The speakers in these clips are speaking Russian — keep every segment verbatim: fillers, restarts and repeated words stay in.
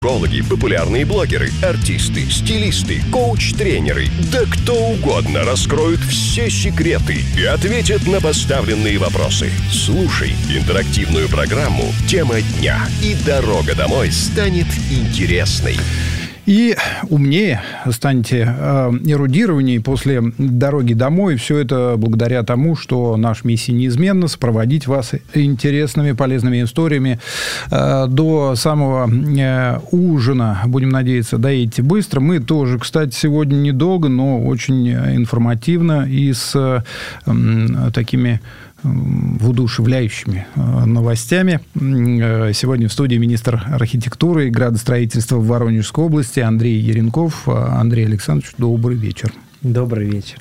Психологи, популярные блогеры, артисты, стилисты, коуч-тренеры, да кто угодно раскроют все секреты и ответят на поставленные вопросы. Слушай интерактивную программу «Тема дня», и дорога домой станет интересной. И умнее станете, э, эрудированнее после дороги домой. Все это благодаря тому, что наша миссия неизменна — сопроводить вас интересными, полезными историями э, до самого э, ужина. Будем надеяться, доедете быстро. Мы тоже, кстати, сегодня недолго, но очень информативно и с э, такими воодушевляющими новостями. Сегодня в студии министр архитектуры и градостроительства в Воронежской области Андрей Еренков. Андрей Александрович, добрый вечер. Добрый вечер.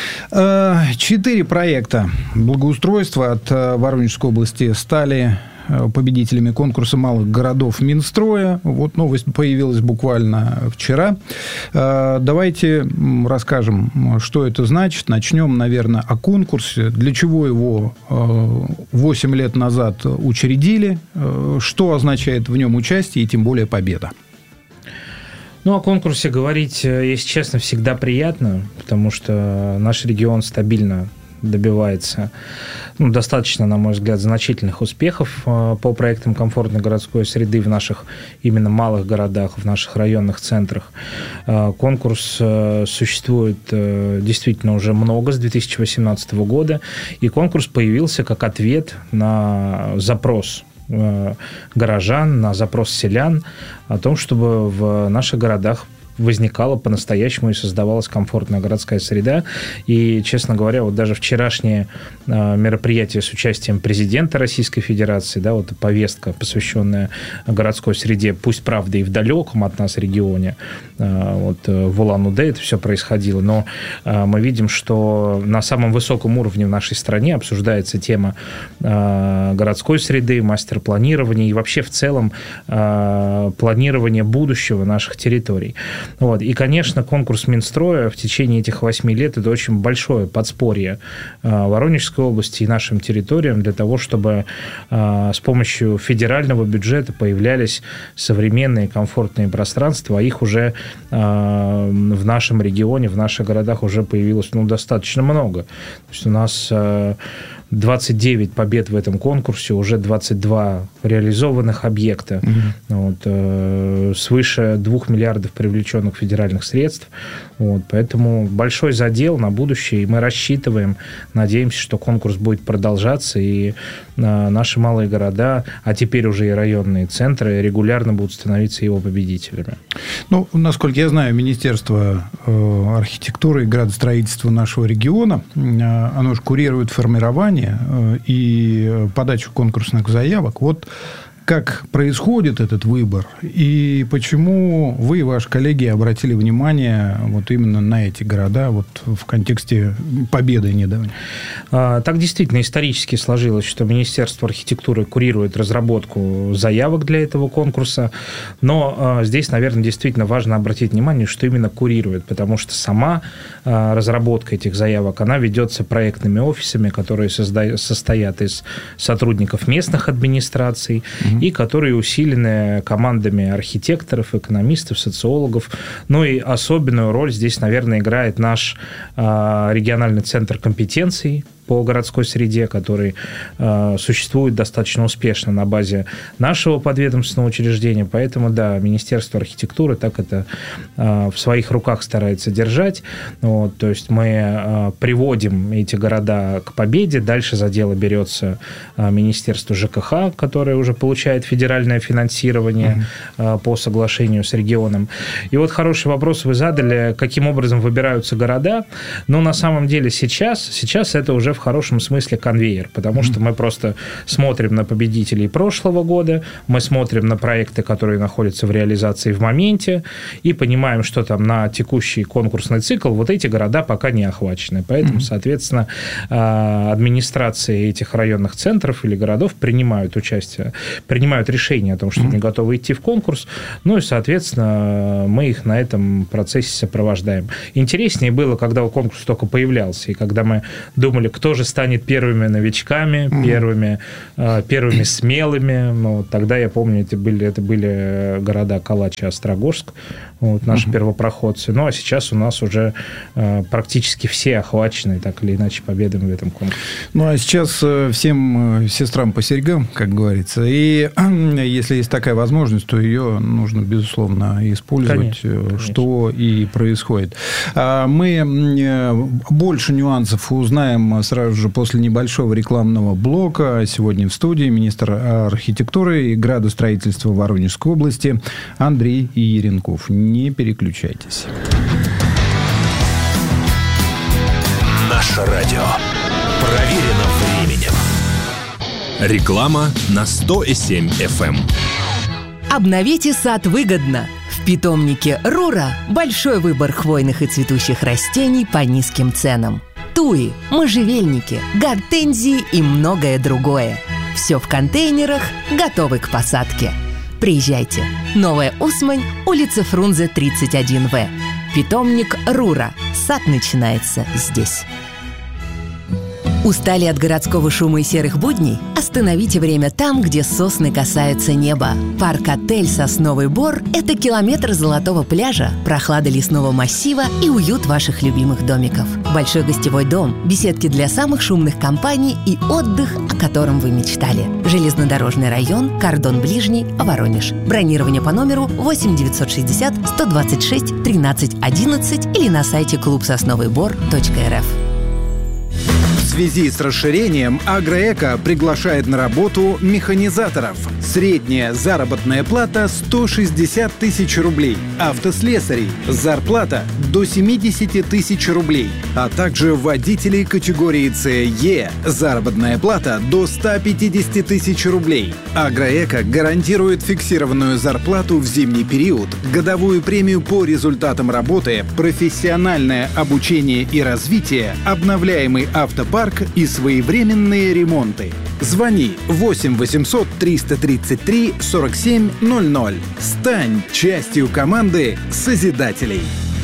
Четыре проекта благоустройства от Воронежской области стали победителями конкурса малых городов Минстроя. Вот новость появилась буквально вчера. Давайте расскажем, что это значит. Начнем, наверное, о конкурсе. Для чего его восемь лет назад учредили? Что означает в нем участие и тем более победа? Ну, о конкурсе говорить, если честно, всегда приятно, потому что наш регион стабильно добивается, ну, достаточно, на мой взгляд, значительных успехов э, по проектам комфортной городской среды в наших именно малых городах, в наших районных центрах. Э, конкурс э, существует э, действительно уже много, с две тысячи восемнадцатого года, и конкурс появился как ответ на запрос э, горожан, на запрос селян о том, чтобы в наших городах возникала по-настоящему и создавалась комфортная городская среда. И, честно говоря, вот даже вчерашнее э, мероприятие с участием президента Российской Федерации, да, вот повестка, посвященная городской среде, пусть, правда, и в далеком от нас регионе, э, вот в Улан-Удэ это все происходило, но э, мы видим, что на самом высоком уровне в нашей стране обсуждается тема э, городской среды, мастер-планирования и вообще в целом э, планирования будущего наших территорий. Вот. И, конечно, конкурс Минстроя в течение этих восьми лет – это очень большое подспорье Воронежской области и нашим территориям для того, чтобы с помощью федерального бюджета появлялись современные комфортные пространства, а их уже в нашем регионе, в наших городах уже появилось, ну, достаточно много. То есть у нас двадцать девять побед в этом конкурсе, уже двадцать два реализованных объекта, угу. вот, э, свыше двух миллиардов привлеченных федеральных средств. Вот, поэтому большой задел на будущее, и мы рассчитываем, надеемся, что конкурс будет продолжаться, и э, наши малые города, а теперь уже и районные центры, регулярно будут становиться его победителями. Ну, насколько я знаю, Министерство э, архитектуры и градостроительства нашего региона, э, оно же курирует формирование и подачу конкурсных заявок. Вот как происходит этот выбор и почему вы и ваши коллеги обратили внимание вот именно на эти города вот в контексте победы недавней? Так действительно исторически сложилось, что Министерство архитектуры курирует разработку заявок для этого конкурса, но здесь, наверное, действительно важно обратить внимание, что именно курирует, потому что сама разработка этих заявок, она ведется проектными офисами, которые созда... состоят из сотрудников местных администраций, угу. и которые усилены командами архитекторов, экономистов, социологов. Ну и особенную роль здесь, наверное, играет наш э, региональный центр компетенций по городской среде, который э, существует достаточно успешно на базе нашего подведомственного учреждения. Поэтому, да, Министерство архитектуры так это э, в своих руках старается держать. Вот, то есть мы э, приводим эти города к победе. Дальше за дело берется э, Министерство ЖКХ, которое уже получает федеральное финансирование mm-hmm. э, по соглашению с регионом. И вот хороший вопрос вы задали, каким образом выбираются города. Но на самом деле сейчас, сейчас это уже в хорошем смысле конвейер, потому что мы просто смотрим на победителей прошлого года, мы смотрим на проекты, которые находятся в реализации в моменте, и понимаем, что там на текущий конкурсный цикл вот эти города пока не охвачены. Поэтому, соответственно, администрации этих районных центров или городов принимают участие, принимают решение о том, что они готовы идти в конкурс, ну и, соответственно, мы их на этом процессе сопровождаем. Интереснее было, когда конкурс только появлялся, и когда мы думали, кто кто же станет первыми новичками, mm-hmm. первыми, первыми смелыми. Ну, тогда, я помню, это были, это были города Калач и Острогожск, вот, наши mm-hmm. первопроходцы. Ну, а сейчас у нас уже э, практически все охвачены, так или иначе, победами в этом конкурсе. Ну, а сейчас э, всем э, сестрам по серьгам, как говорится. И э, если есть такая возможность, то ее нужно, безусловно, использовать, конечно, конечно. Что и происходит. А мы э, больше нюансов узнаем сразу же после небольшого рекламного блока. Сегодня в студии министр архитектуры и градостроительства Воронежской области Андрей Еренков. Не переключайтесь. Наше радио проверено временем. Реклама на сто семь эф эм. Обновите сад выгодно. В питомнике «Рура» большой выбор хвойных и цветущих растений по низким ценам. Туи, можжевельники, гортензии и многое другое. Все в контейнерах, готовы к посадке. Приезжайте. Новая Усмань, улица Фрунзе, тридцать один вэ. Питомник «Рура». Сад начинается здесь. Устали от городского шума и серых будней? Остановите время там, где сосны касаются неба. Парк-отель «Сосновый Бор» — это километр золотого пляжа, прохлада лесного массива и уют ваших любимых домиков. Большой гостевой дом, беседки для самых шумных компаний и отдых, о котором вы мечтали. Железнодорожный район, кордон ближний, Воронеж. Бронирование по номеру восемь девятьсот шестьдесят сто двадцать шесть тринадцать одиннадцать или на сайте клуб сосновый бор точка эр эф. В связи с расширением «Агроэко» приглашает на работу механизаторов. Средняя заработная плата – сто шестьдесят тысяч рублей. Автослесарей – зарплата до семьдесят тысяч рублей. А также водителей категории С-Е – заработная плата до сто пятьдесят тысяч рублей. «Агроэко» гарантирует фиксированную зарплату в зимний период, годовую премию по результатам работы, профессиональное обучение и развитие, обновляемый автопарк и своевременные ремонты. Звони восемь восемьсот триста тридцать три сорок семь ноль ноль. Стань частью команды созидателей.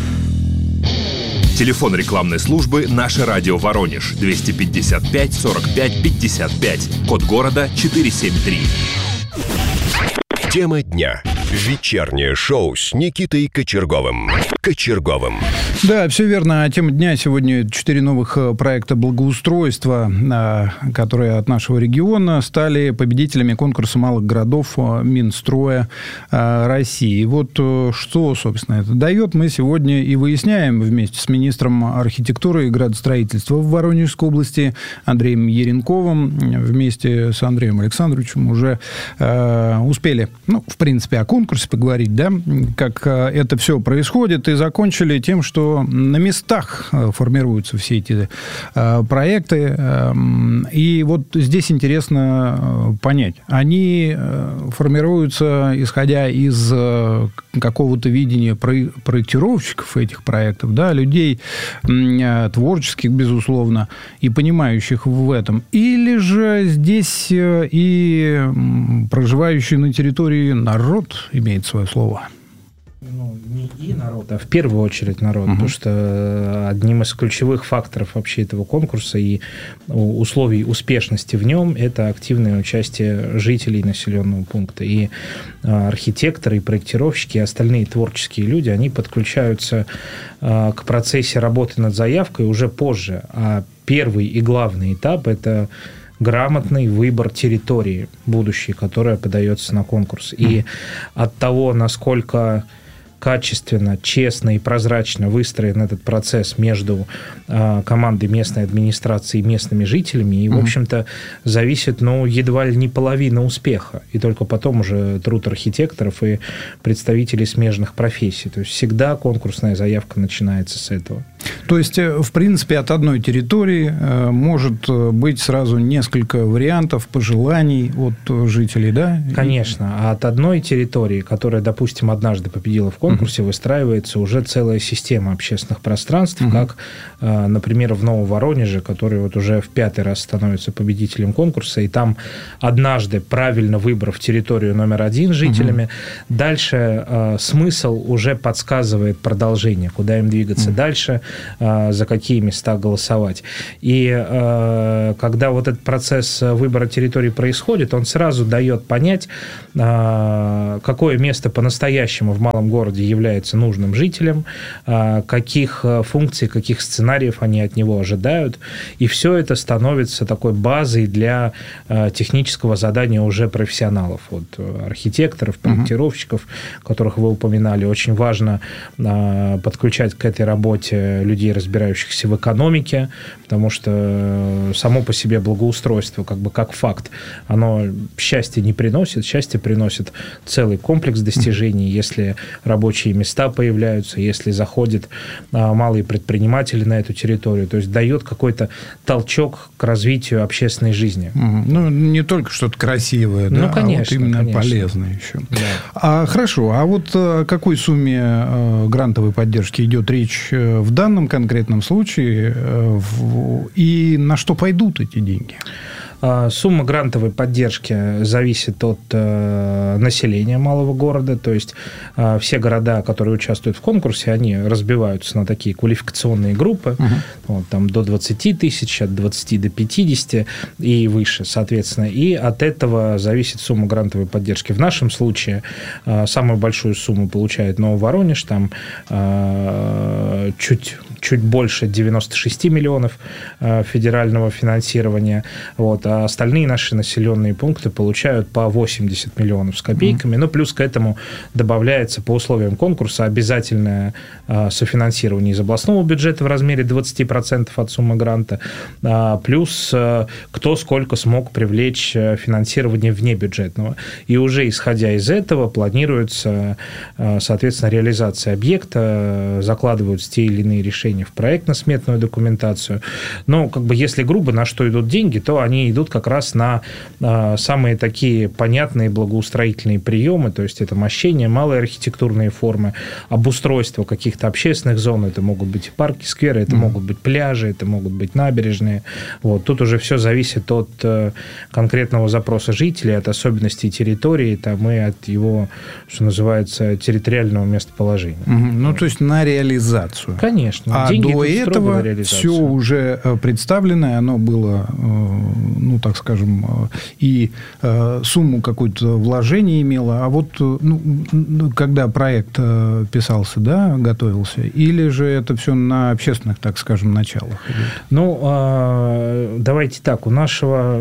Телефон рекламной службы «Наше радио Воронеж» двести пятьдесят пять сорок пять пятьдесят пять. Код города четыре семь три. Тема дня. Вечернее шоу с Никитой Кочерговым. Кочерговым. Да, все верно. Тема дня сегодня четыре новых проекта благоустройства, которые от нашего региона стали победителями конкурса малых городов Минстроя России. Вот что, собственно, это дает, мы сегодня и выясняем вместе с министром архитектуры и градостроительства в Воронежской области Андреем Еренковым. Вместе с Андреем Александровичем уже успели, ну, в принципе, о конкурсе поговорить, да, как это все происходит, и закончили тем, что на местах формируются все эти э, проекты. Э, и вот здесь интересно понять. Они э, формируются, исходя из э, какого-то видения про- проектировщиков этих проектов, да, людей э, творческих, безусловно, и понимающих в этом. Или же здесь э, и э, проживающий на территории народ имеет свое слово? Ну, не и народ, а в первую очередь народ, uh-huh. потому что одним из ключевых факторов вообще этого конкурса и условий успешности в нем это активное участие жителей населенного пункта. И архитекторы, и проектировщики, и остальные творческие люди, они подключаются к процессе работы над заявкой уже позже. А первый и главный этап – это грамотный выбор территории будущей, которая подается на конкурс. Mm. И от того, насколько качественно, честно и прозрачно выстроен этот процесс между э, командой местной администрации и местными жителями, и, mm-hmm. в общем-то, зависит, ну, едва ли не половина успеха. И только потом уже труд архитекторов и представителей смежных профессий. То есть всегда конкурсная заявка начинается с этого. То есть, в принципе, от одной территории э, может быть сразу несколько вариантов, пожеланий от жителей, да? Конечно. А от одной территории, которая, допустим, однажды победила в конкурсе, uh-huh. выстраивается уже целая система общественных пространств, uh-huh. как, э, например, в Новом Воронеже, который вот уже в пятый раз становится победителем конкурса, и там однажды, правильно выбрав территорию номер один жителями, uh-huh. дальше э, смысл уже подсказывает продолжение, куда им двигаться uh-huh. дальше. за какие места голосовать. И когда вот этот процесс выбора территории происходит, он сразу дает понять, какое место по-настоящему в малом городе является нужным жителям, каких функций, каких сценариев они от него ожидают. И все это становится такой базой для технического задания уже профессионалов. Вот, архитекторов, проектировщиков, uh-huh. которых вы упоминали. Очень важно подключать к этой работе людей, разбирающихся в экономике, потому что само по себе благоустройство, как бы как факт, оно счастья не приносит. Счастье приносит целый комплекс достижений, если рабочие места появляются, если заходят малые предприниматели на эту территорию. То есть дает какой-то толчок к развитию общественной жизни. Угу. Ну, не только что-то красивое, ну, да, конечно, а вот именно конечно. полезное еще. Да. А, хорошо, а вот о какой сумме э, грантовой поддержки идет речь в данном конкретном случае э, в, и на что пойдут эти деньги? Сумма грантовой поддержки зависит от э, населения малого города, то есть э, все города, которые участвуют в конкурсе, они разбиваются на такие квалификационные группы, uh-huh. вот, там до двадцати тысяч, от двадцати до пятидесяти и выше, соответственно, и от этого зависит сумма грантовой поддержки. В нашем случае э, самую большую сумму получает Нововоронеж, там э, чуть, чуть больше девяносто шесть миллионов э, федерального финансирования, вот, а остальные наши населенные пункты получают по восемьдесят миллионов с копейками. Mm-hmm. Ну, плюс к этому добавляется по условиям конкурса обязательное э, софинансирование из областного бюджета в размере двадцать процентов от суммы гранта, э, плюс э, кто сколько смог привлечь финансирование внебюджетного. И уже исходя из этого планируется, э, соответственно, реализация объекта, закладываются те или иные решения в проектно-сметную документацию. Но, как бы, если грубо, на что идут деньги, то они идут как раз на а, самые такие понятные благоустроительные приемы, то есть это мощение, малые архитектурные формы, обустройство каких-то общественных зон, это могут быть парки, скверы, это mm-hmm. могут быть пляжи, это могут быть набережные. Вот. Тут уже все зависит от э, конкретного запроса жителей, от особенностей территории там, и от его, что называется, территориального местоположения. Mm-hmm. Ну, то есть на реализацию. Конечно. А деньги до этого все уже представлено, оно было, ну, так скажем, и э, сумму какую-то вложения имела, а вот ну, когда проект э, писался, да, готовился, или же это все на общественных, так скажем, началах идет? Ну, э, давайте так, у нашего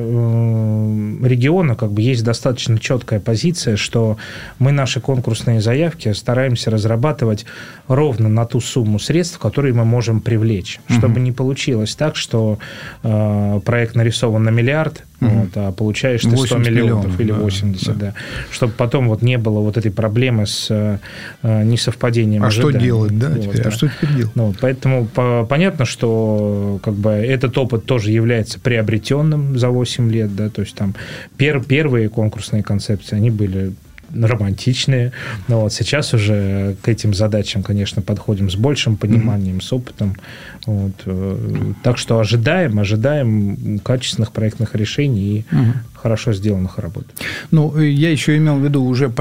э, региона как бы есть достаточно четкая позиция, что мы наши конкурсные заявки стараемся разрабатывать ровно на ту сумму средств, которые мы можем привлечь, угу. чтобы не получилось так, что э, проект нарисован на миллиард, угу. вот, а получаешь ты сто миллионов, миллионов или восемьдесят, да. да. Чтобы потом вот не было вот этой проблемы с э, несовпадением а ожиданий. Что делать, да, вот, теперь? да. А что теперь делать? Ну, поэтому по, понятно, что как бы этот опыт тоже является приобретенным за восемь лет, да, то есть там пер, первые конкурсные концепции, они были романтичные, но вот сейчас уже к этим задачам, конечно, подходим с большим пониманием, mm-hmm. с опытом. Вот. Так что ожидаем, ожидаем качественных проектных решений и mm-hmm. хорошо сделанных работ. Ну, я еще имел в виду, уже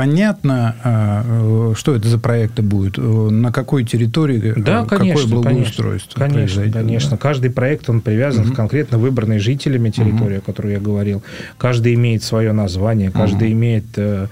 понятно, что это за проекты будут, на какой территории, да, конечно, какое благоустройство конечно, произойдет. Конечно, да? Каждый проект, он привязан mm-hmm. к конкретно выбранной жителями территории, mm-hmm. о которой я говорил. Каждый имеет свое название, каждый mm-hmm. имеет э,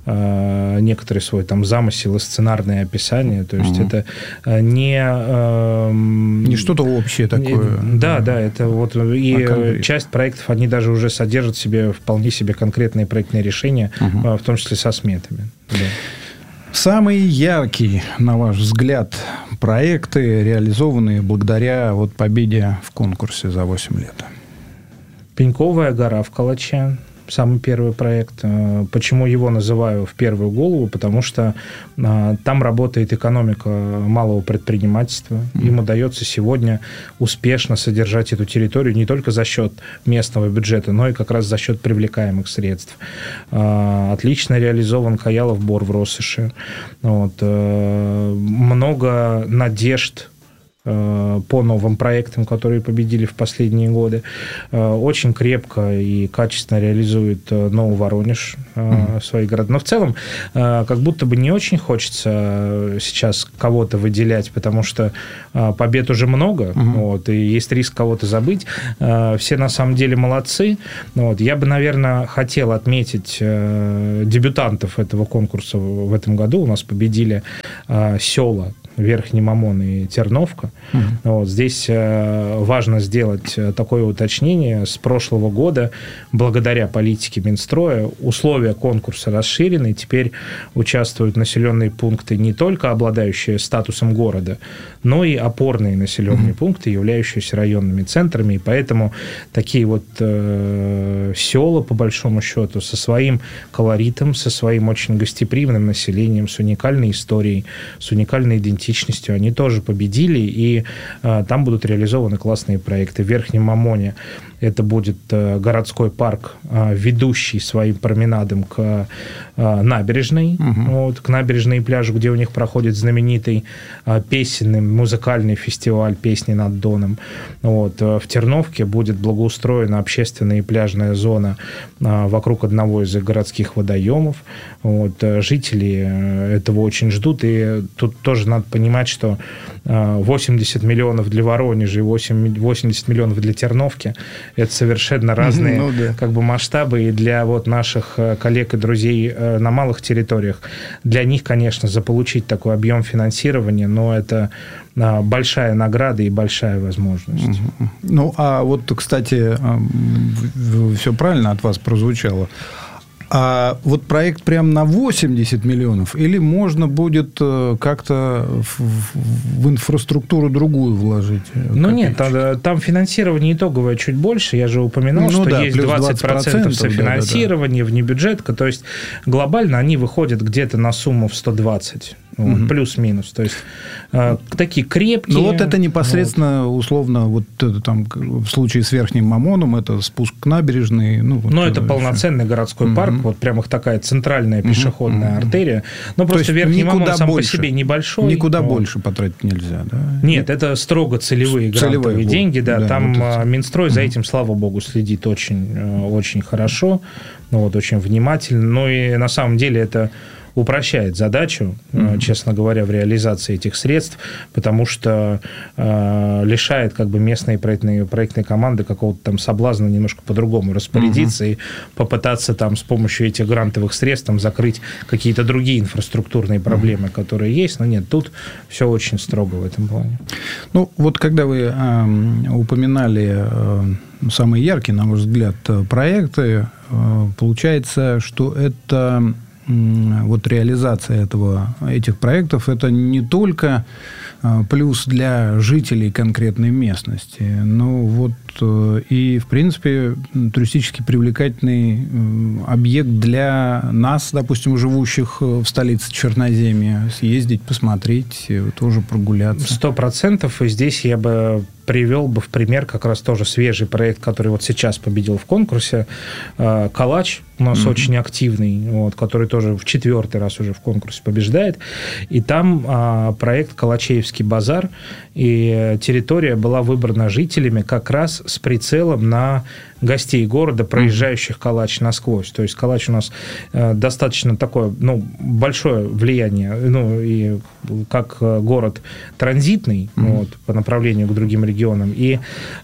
э, некоторый свой там замысел и сценарное описание. То есть mm-hmm. это не... Э, не что-то общее такое. Да, да, это вот... И а часть проектов, они даже уже содержат в себе вполне себе конкретные проектные решения, угу. в том числе со сметами. Да. Самые яркие, на ваш взгляд, проекты, реализованные благодаря вот победе в конкурсе за восемь лет? Пеньковая гора в Калаче. Самый первый проект. Почему его называю в первую голову? Потому что там работает экономика малого предпринимательства. Им удается сегодня успешно содержать эту территорию не только за счет местного бюджета, но и как раз за счет привлекаемых средств. Отлично реализован Каялов бор в Россоши. Вот. Много надежд по новым проектам, которые победили в последние годы. Очень крепко и качественно реализует Нововоронеж mm-hmm. свои города. Но в целом как будто бы не очень хочется сейчас кого-то выделять, потому что побед уже много, mm-hmm. вот, и есть риск кого-то забыть. Все на самом деле молодцы. Вот. Я бы, наверное, хотел отметить дебютантов этого конкурса в этом году. У нас победили села Верхний Мамон и Терновка. Mm-hmm. Вот, здесь э, важно сделать такое уточнение. С прошлого года, благодаря политике Минстроя, условия конкурса расширены. Теперь участвуют населенные пункты, не только обладающие статусом города, но и опорные населенные mm-hmm. пункты, являющиеся районными центрами. И поэтому такие вот э, села, по большому счету, со своим колоритом, со своим очень гостеприимным населением, с уникальной историей, с уникальной идентичностью, они тоже победили, и а, там будут реализованы классные проекты. В Верхнем Мамоне это будет а, городской парк, а, ведущий своим променадом к а, набережной, угу. вот, к набережной и пляжу, где у них проходит знаменитый а, песенный, музыкальный фестиваль «Песни над Доном». Вот. В Терновке будет благоустроена общественная и пляжная зона а, вокруг одного из городских водоемов. Вот. Жители этого очень ждут, и тут тоже надо понимать, что восемьдесят миллионов для Воронежа и восемьдесят миллионов для Терновки – это совершенно разные ну, да. как бы, масштабы. И для вот, наших коллег и друзей на малых территориях, для них, конечно, заполучить такой объем финансирования, но это большая награда и большая возможность. Ну, а вот, кстати, все правильно от вас прозвучало. А вот проект прям на восемьдесят миллионов или можно будет как-то в, в инфраструктуру другую вложить? Ну, нет, там, там финансирование итоговое чуть больше. Я же упоминал, ну, что да, есть двадцать процентов софинансирования, да, да, да. внебюджетка. То есть, глобально они выходят где-то на сумму в сто двадцать. Вот, угу. Плюс-минус. То есть, э, такие крепкие... Ну, вот это непосредственно, вот. условно, вот это там в случае с Верхним Мамоном, это спуск к набережной. Ну, вот Но это полноценный все. городской угу. парк, вот прям их такая центральная пешеходная угу. артерия. Но просто Верхний Мамон сам больше, по себе небольшой. Никуда вот. больше потратить нельзя, да? Нет, это строго целевые грантовые целевые деньги. Да, да, там вот Минстрой угу. за этим, слава богу, следит очень, очень хорошо, ну, вот, очень внимательно. Ну, и на самом деле это... упрощает задачу, mm-hmm. честно говоря, в реализации этих средств, потому что э, лишает как бы местные проектные, проектные команды какого-то там соблазна немножко по-другому распорядиться mm-hmm. и попытаться там с помощью этих грантовых средств там, закрыть какие-то другие инфраструктурные проблемы, mm-hmm. которые есть. Но нет, тут все очень строго в этом плане. Ну, вот когда вы э, упоминали э, самые яркие, на мой взгляд, проекты, э, получается, что это... вот реализация этого, этих проектов, это не только плюс для жителей конкретной местности, но вот и, в принципе, туристически привлекательный объект для нас, допустим, живущих в столице Черноземья, съездить, посмотреть, тоже прогуляться. Сто процентов. И здесь я бы привел бы в пример как раз тоже свежий проект, который вот сейчас победил в конкурсе. «Калач» у нас mm-hmm. очень активный, вот, который тоже в четвертый раз уже в конкурсе побеждает. И там а, проект «Калачеевский базар». И территория была выбрана жителями как раз с прицелом на гостей города, проезжающих Калач насквозь. То есть Калач у нас э, достаточно такое, ну, большое влияние, ну, и как город транзитный, mm-hmm. вот, по направлению к другим регионам. И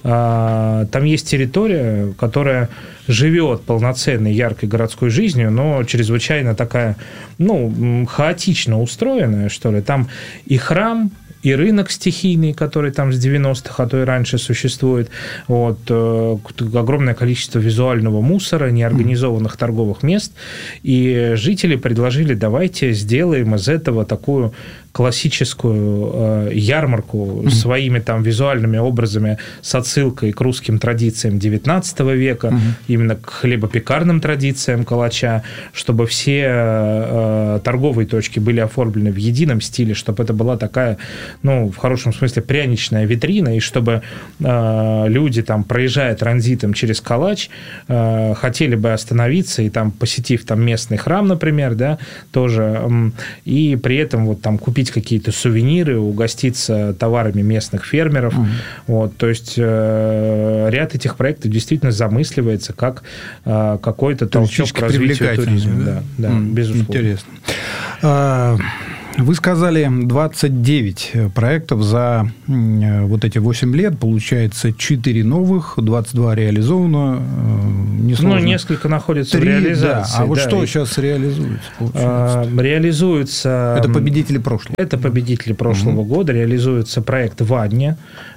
э, там есть территория, которая живет полноценной, яркой городской жизнью, но чрезвычайно такая, ну, хаотично устроенная, что ли. Там и храм, и рынок стихийный, который там с девяностых, а то и раньше существует. Вот, э, огромное количество визуального мусора, неорганизованных торговых мест. И жители предложили, давайте сделаем из этого такую классическую э, ярмарку mm-hmm. своими там визуальными образами с отсылкой к русским традициям девятнадцатого века, mm-hmm. именно к хлебопекарным традициям Калача, чтобы все э, торговые точки были оформлены в едином стиле, чтобы это была такая ну, в хорошем смысле, пряничная витрина, и чтобы э, люди, там, проезжая транзитом через Калач, э, хотели бы остановиться и там, посетив там местный храм, например, да, тоже, э, и при этом вот там купить какие-то сувениры, угоститься товарами местных фермеров. Mm-hmm. Вот, то есть э, ряд этих проектов действительно замысливается как э, какой-то толчок к развитию туризма. Да, да, да, mm, безусловно. Интересно. Вы сказали двадцать девять проектов за вот эти восемь лет. Получается, четыре новых, двадцать два реализовано. Несложно. Ну, несколько находится три, в реализации. Да. А вот да, что и... сейчас реализуется? А, реализуется... Это победители прошлого. Это победители прошлого угу. года. Реализуется проект Вадня.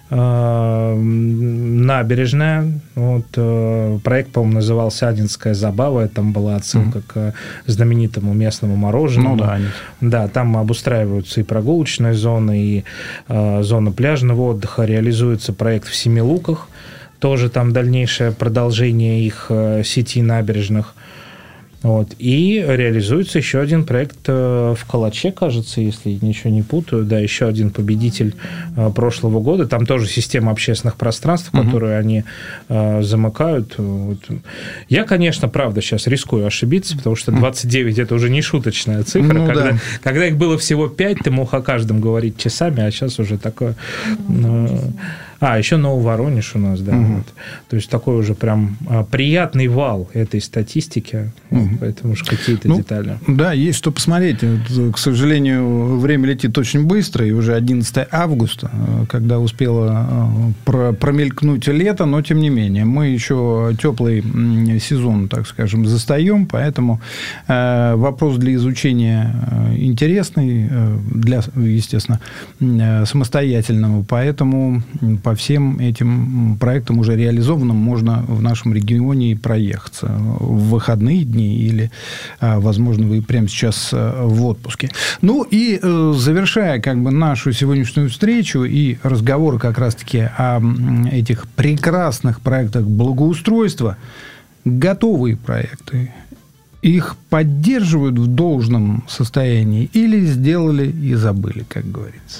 Набережная. Вот, проект, по-моему, назывался «Адинская забава». Там была отсылка mm. к знаменитому местному мороженому. Ну, да, да, там обустраиваются и прогулочные зоны, и э, зона пляжного отдыха. Реализуется проект в Семилуках. Тоже там дальнейшее продолжение их э, сети набережных. Вот. И реализуется еще один проект в Калаче, кажется, если ничего не путаю. Да, еще один победитель прошлого года. Там тоже система общественных пространств, угу. которую они э, замыкают. Вот. Я, конечно, правда, сейчас рискую ошибиться, потому что двадцать девять – это уже не шуточная цифра. Ну, когда, да. когда их было всего пять, ты мог о каждом говорить часами, а сейчас уже такое... Э, А, еще Нововоронеж у нас, да. Угу. Вот. То есть такой уже прям а, приятный вал этой статистики. Угу. Поэтому уж какие-то ну, детали. Да, есть что посмотреть. Вот, к сожалению, время летит очень быстро, и уже одиннадцатое августа, когда успело промелькнуть лето, но тем не менее, мы еще теплый сезон, так скажем, застаем, поэтому э, вопрос для изучения интересный, для, естественно, самостоятельного, поэтому по всем этим проектам уже реализованным можно в нашем регионе проехаться в выходные дни или, возможно, вы прямо сейчас в отпуске. Ну и завершая как бы нашу сегодняшнюю встречу и разговор как раз-таки о этих прекрасных проектах благоустройства, готовые проекты, их поддерживают в должном состоянии или сделали и забыли, как говорится?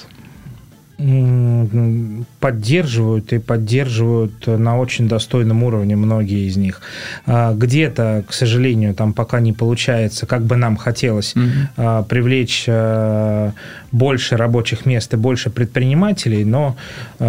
Поддерживают и поддерживают на очень достойном уровне многие из них. Где-то, к сожалению, там пока не получается, как бы нам хотелось, mm-hmm. привлечь больше рабочих мест и больше предпринимателей, но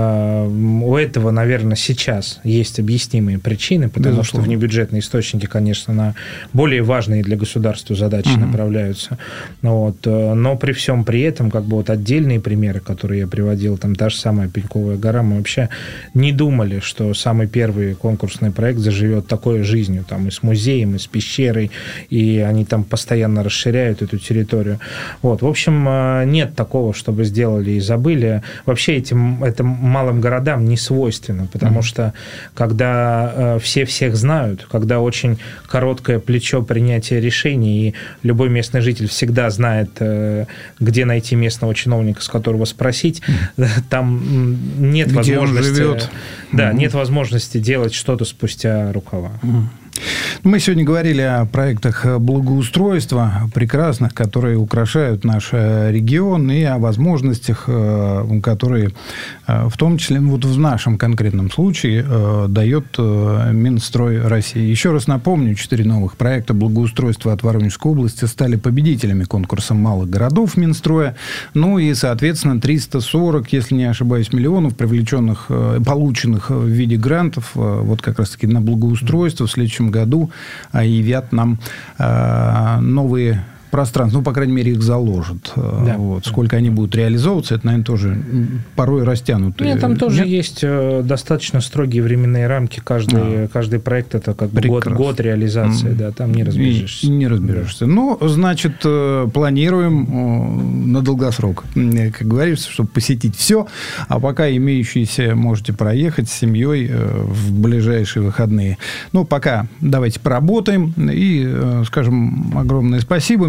у этого, наверное, сейчас есть объяснимые причины, потому Безусловно. Что внебюджетные источники, конечно, на более важные для государства задачи mm-hmm. направляются. Вот. Но при всем при этом, как бы вот отдельные примеры, которые я приводил, там та же самая Пеньковая гора, мы вообще не думали, что самый первый конкурсный проект заживет такой жизнью, там и с музеем, и с пещерой, и они там постоянно расширяют эту территорию. Вот. В общем, нет такого, чтобы сделали и забыли. Вообще этим, это малым городам не свойственно, потому mm-hmm. что когда все всех знают, когда очень короткое плечо принятия решений, и любой местный житель всегда знает, где найти местного чиновника, с которого спросить, там нет Где возможности, да, угу. нет возможности делать что-то спустя рукава. Угу. Мы сегодня говорили о проектах благоустройства прекрасных, которые украшают наш регион, и о возможностях, которые, в том числе, вот в нашем конкретном случае, дает Минстрой России. Еще раз напомню, четыре новых проекта благоустройства от Воронежской области стали победителями конкурса малых городов Минстроя. Ну и, соответственно, триста сорок, если не ошибаюсь, миллионов, привлеченных, полученных в виде грантов, вот как раз-таки на благоустройство в следующем году явят нам э, новые пространства. Ну, по крайней мере, их заложат. Да. Вот. Сколько они будут реализовываться, это, наверное, тоже порой растянуто. Нет, там тоже Нет? есть достаточно строгие временные рамки. Каждый, а. каждый проект – это как бы год, год реализации. Mm. Да, там не разбежишься. И, не разбежишься. Да. Ну, значит, планируем на долгосрок, как говорится, чтобы посетить все. А пока имеющиеся можете проехать с семьей в ближайшие выходные. Ну, пока давайте поработаем. И скажем огромное спасибо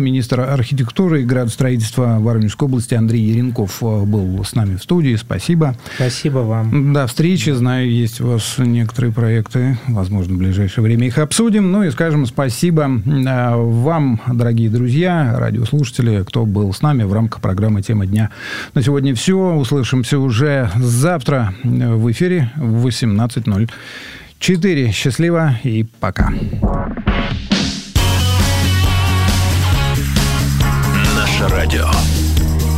министр архитектуры и градостроительства Воронежской области Андрей Еренков был с нами в студии. Спасибо. Спасибо вам. До встречи. Знаю, есть у вас некоторые проекты. Возможно, в ближайшее время их обсудим. Ну и скажем спасибо вам, дорогие друзья, радиослушатели, кто был с нами в рамках программы «Тема дня». На сегодня все. Услышимся уже завтра в эфире в восемнадцать ноль четыре. Счастливо и пока. Наше радио.